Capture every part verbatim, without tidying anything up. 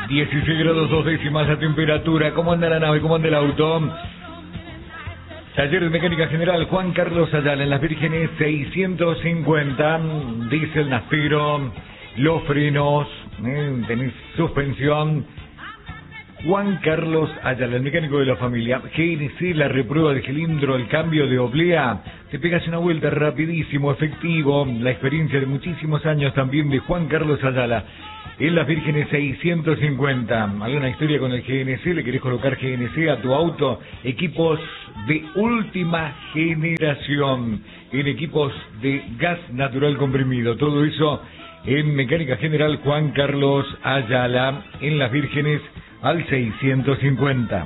dieciséis grados dos décimas la temperatura. ¿Cómo anda la nave? ¿Cómo anda el auto? Taller de Mecánica General Juan Carlos Ayala en Las Vírgenes seiscientos cincuenta. Diésel nafero, los frenos, ¿eh? Tenés suspensión. Juan Carlos Ayala, el mecánico de la familia. G N C, la reprueba de cilindro, el cambio de oblea. Te pegas una vuelta rapidísimo, efectivo. La experiencia de muchísimos años también de Juan Carlos Ayala. En Las Vírgenes seiscientos cincuenta. ¿Alguna historia con el G N C? ¿Le querés colocar G N C a tu auto? Equipos de última generación. En equipos de gas natural comprimido. Todo eso en Mecánica General Juan Carlos Ayala. En Las Vírgenes al seiscientos cincuenta.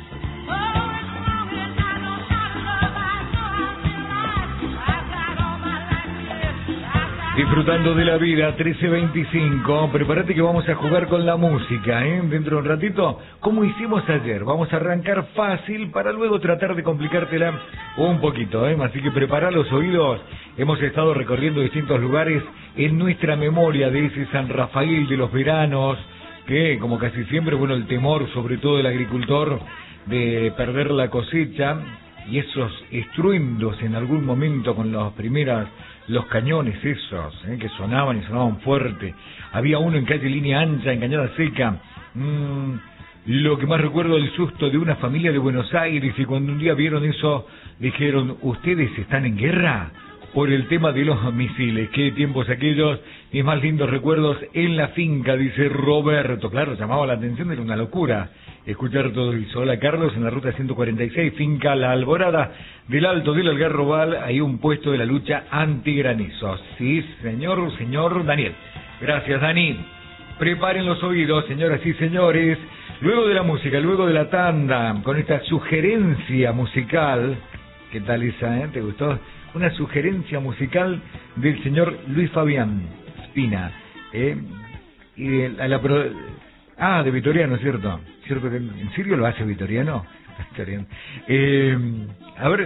Disfrutando de la vida, trece veinticinco. Prepárate que vamos a jugar con la música, ¿eh? Dentro de un ratito, como hicimos ayer. Vamos a arrancar fácil para luego tratar de complicártela un poquito, ¿eh? Así que prepara los oídos. Hemos estado recorriendo distintos lugares en nuestra memoria de ese San Rafael de los veranos, que como casi siempre, bueno, el temor sobre todo del agricultor de perder la cosecha y esos estruendos en algún momento con las primeras, los cañones esos, eh, que sonaban y sonaban fuerte. Había uno en calle Línea Ancha, en Cañada Seca. Mm, lo que más recuerdo el susto de una familia de Buenos Aires, y cuando un día vieron eso, dijeron, ¿ustedes están en guerra? Por el tema de los misiles. Qué tiempos aquellos, mis más lindos recuerdos en la finca, dice Roberto. Claro, llamaba la atención, era una locura escuchar todo eso. Hola Carlos, en la ruta ciento cuarenta y seis, finca La Alborada del Alto del Algarrobal, hay un puesto de la lucha antigranizos. Sí, señor, señor Daniel. Gracias, Dani. Preparen los oídos, señoras y señores. Luego de la música, luego de la tanda, con esta sugerencia musical. ¿Qué tal esa, eh? ¿Te gustó? Una sugerencia musical del señor Luis Fabián Spina. ¿eh? Y de la, la pro... Ah, de Vitoriano, ¿cierto? ¿Cierto que en serio lo hace Vitoriano? Vitoriano. Eh, a ver,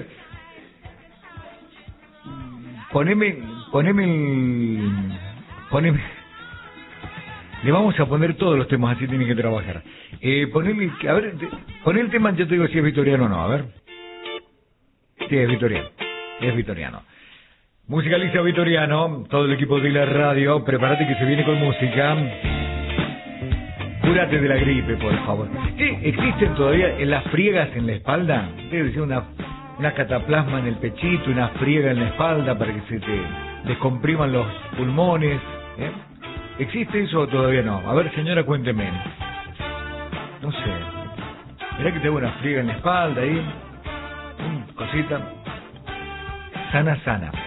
poneme, poneme el... Poneme... Le vamos a poner todos los temas, así tiene que trabajar. Eh, poneme, a ver, poné el tema, yo te digo si es Vitoriano o no, a ver. Sí, es Vitoriano. Es Vitoriano. Musicaliza Vitoriano, todo el equipo de la radio, prepárate que se viene con música. Cúrate de la gripe, por favor. ¿Qué? ¿Existen todavía en las friegas en la espalda? Debe ser una, una cataplasma en el pechito, una friega en la espalda para que se te descompriman los pulmones. ¿eh? ¿Existe eso o todavía no? A ver, señora, cuénteme. No sé. Mirá que tengo una friega en la espalda ahí. Mm, cosita. Sana, sana.